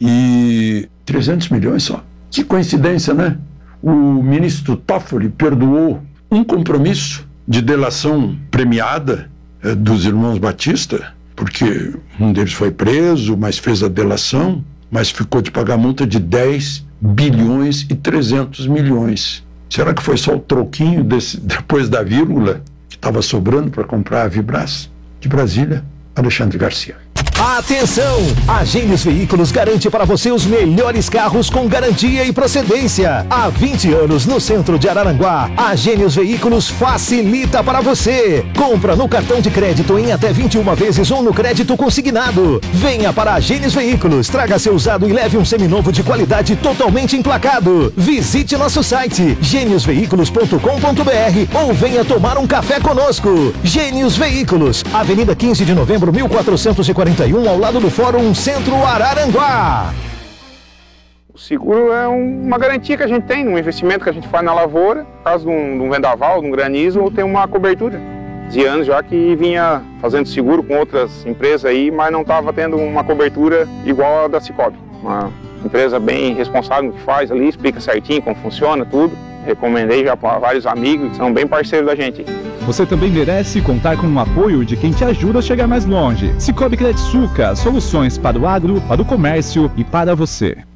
E 300 milhões só. Que coincidência, né? O ministro Toffoli perdoou um compromisso de delação premiada dos irmãos Batista, porque um deles foi preso, mas fez a delação, mas ficou de pagar multa de 10 bilhões e 300 milhões. Será que foi só o troquinho depois da vírgula que estava sobrando para comprar a Vibras? De Brasília, Alexandre Garcia. Atenção! A Gênios Veículos garante para você os melhores carros com garantia e procedência. Há 20 anos no centro de Araranguá, a Gênios Veículos facilita para você. Compra no cartão de crédito em até 21 vezes ou no crédito consignado. Venha para a Gênios Veículos, traga seu usado e leve um seminovo de qualidade totalmente emplacado. Visite nosso site geniosveículos.com.br ou venha tomar um café conosco. Gênios Veículos, Avenida 15 de Novembro, 1441, ao lado do Fórum Centro Araranguá. O seguro é uma garantia que a gente tem, um investimento que a gente faz na lavoura, caso de um vendaval, de um granizo, tem uma cobertura. De anos já que vinha fazendo seguro com outras empresas aí, mas não estava tendo uma cobertura igual a da Cicobi. Uma empresa bem responsável no que faz ali, explica certinho como funciona tudo. Recomendei já para vários amigos que são bem parceiros da gente. Você também merece contar com o apoio de quem te ajuda a chegar mais longe. Cicobi Credsuca, soluções para o agro, para o comércio e para você.